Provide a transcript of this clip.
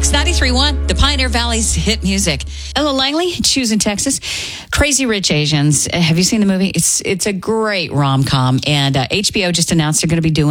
It's 93.1, the Pioneer Valley's hit music. Ella Langley, Choosing Texas. Crazy Rich Asians. Have you seen the movie? It's a great rom-com, and HBO just announced they're going to be doing